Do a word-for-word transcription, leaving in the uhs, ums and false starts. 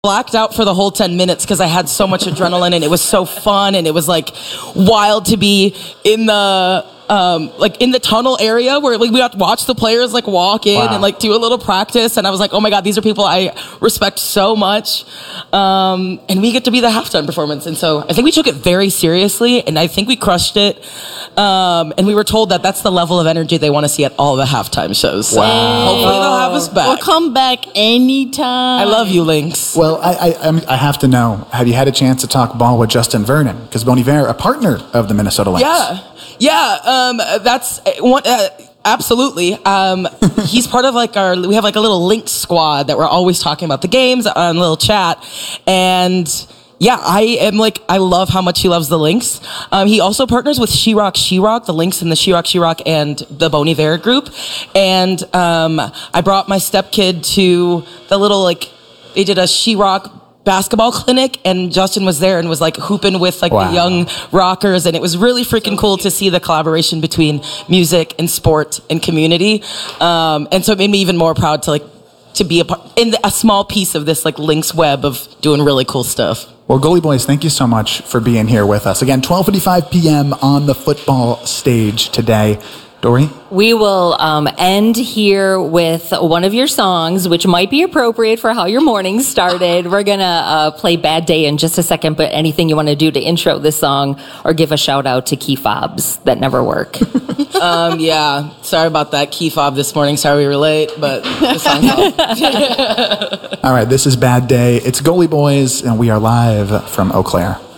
blacked out for the whole ten minutes because I had so much adrenaline and it was so fun and it was like wild to be in the um, like in the tunnel area where like we got to watch the players like walk in wow. and like do a little practice, and I was like, oh my god, these are people I respect so much, um, and we get to be the halftime performance, and so I think we took it very seriously and I think we crushed it, um, and we were told that that's the level of energy they want to see at all the halftime shows. So wow. hopefully they'll have us back. We'll come back anytime. I love you, Lynx. Well, I, I I have to know, have you had a chance to talk ball with Justin Vernon? Because Bon Iver, a partner of the Minnesota Lynx. Yeah, yeah, um, that's one. Uh, absolutely. Um, he's part of like our. We have like a little Lynx squad that we're always talking about the games on a little chat, and yeah, I am like I love how much he loves the Lynx. Um, he also partners with She-Rock, She-Rock, the Lynx and the She-Rock, She-Rock, and the Bon Iver group, and um, I brought my stepkid to the little like. They did a She-Rock basketball clinic, and Justin was there and was like hooping with like wow. the young rockers, and it was really freaking cool to see the collaboration between music and sport and community. Um, and so it made me even more proud to like to be a part in the, a small piece of this like Lynx web of doing really cool stuff. Well, Goalie Boys, thank you so much for being here with us. Again, twelve fifty-five p.m. on the football stage today. Dory? We will um, end here with one of your songs, which might be appropriate for how your morning started. We're going to uh, play Bad Day in just a second, but anything you want to do to intro this song or give a shout out to key fobs that never work. um, yeah, sorry about that key fob this morning. Sorry we were late, but the song's out. All right, this is Bad Day. It's Goalie Boys, and we are live from Eau Claire.